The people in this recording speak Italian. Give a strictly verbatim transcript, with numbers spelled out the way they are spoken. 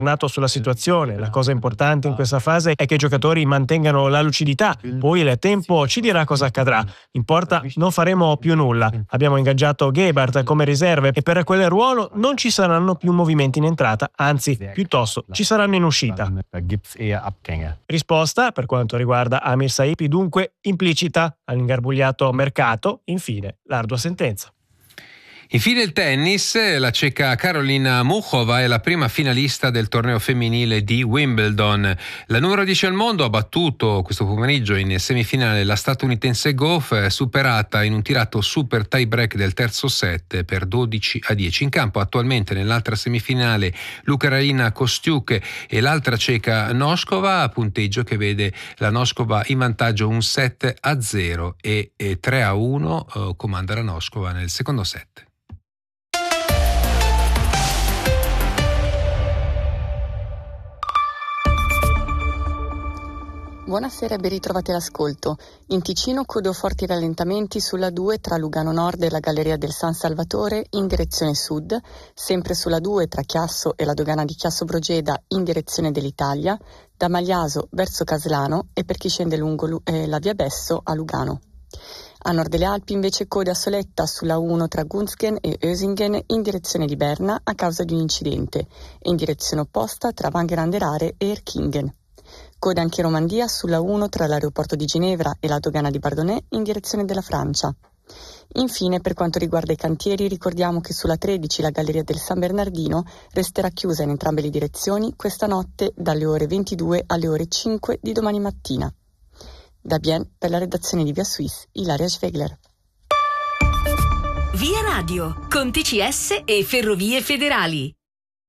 aggiornato sulla situazione. La cosa importante in questa fase è che i giocatori mantengano la lucidità, poi il tempo ci dirà cosa accadrà. Importa, non faremo più nulla. Abbiamo ingaggiato Gebhardt come riserve e per quel ruolo non ci saranno più movimenti in entrata, anzi, piuttosto ci saranno in uscita. Risposta, per quanto riguarda Amir Saipi, dunque implicita all'ingarbugliato mercato, infine l'ardua sentenza. Infine il tennis, la ceca Karolina Muchova è la prima finalista del torneo femminile di Wimbledon. La numero dieci al mondo ha battuto questo pomeriggio in semifinale la statunitense Goff, superata in un tirato super tie break del terzo set per dodici a dieci. In campo attualmente nell'altra semifinale l'ucraina Kostiuk e l'altra ceca Noskova, punteggio che vede la Noskova in vantaggio un set a zero e tre a uno, eh, comanda la Noskova nel secondo set. Buonasera e ben ritrovati all'ascolto. In Ticino codo forti rallentamenti sulla due tra Lugano Nord e la Galleria del San Salvatore in direzione sud, sempre sulla due tra Chiasso e la dogana di Chiasso Brogeda in direzione dell'Italia, da Magliaso verso Caslano e per chi scende lungo Lu- eh, la via Besso a Lugano. A nord delle Alpi invece code a Soletta sulla uno tra Gunzgen e Ösingen in direzione di Berna a causa di un incidente e in direzione opposta tra Wangerande e Erkingen. Code anche Romandia sulla uno tra l'aeroporto di Ginevra e la dogana di Bardonnay in direzione della Francia. Infine, per quanto riguarda i cantieri, ricordiamo che sulla tredici la Galleria del San Bernardino resterà chiusa in entrambe le direzioni questa notte dalle ore ventidue alle ore cinque di domani mattina. Da Bien, per la redazione di Via Suisse, Ilaria Schwegler. Via Radio, con T C S e Ferrovie Federali.